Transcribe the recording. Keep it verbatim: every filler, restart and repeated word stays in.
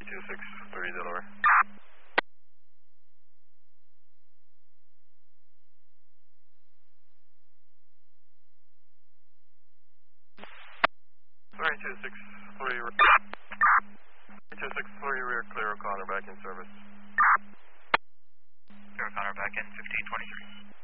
two six three Delaware. three two six three, three two six three rear clear O'Connor back in service. Clear O'Connor back in fifteen twenty-three.